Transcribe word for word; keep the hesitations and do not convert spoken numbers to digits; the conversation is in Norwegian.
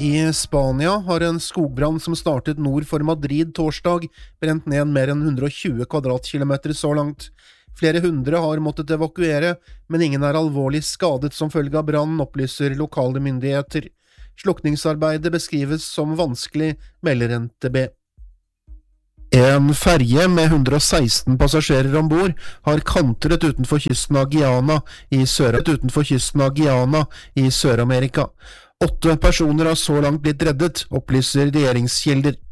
I Spania har en skogbrann som startet nord for Madrid torsdag brent ned mer enn hundre og tjue kvadratkilometer så langt. Flere hundre har måttet evakuere, men ingen er alvorlig skadet som følge av brannen, opplyser lokale myndigheter. Slukningsarbeidet beskrives som vanskelig, melder N T B. En ferje med hundre og seksten passasjerer ombord har kantret utenfor kysten av Guyana i Sør- utenfor kysten av Guyana i Sør-Amerika. Åtte personer har så langt blitt reddet, opplyser regjeringskilder.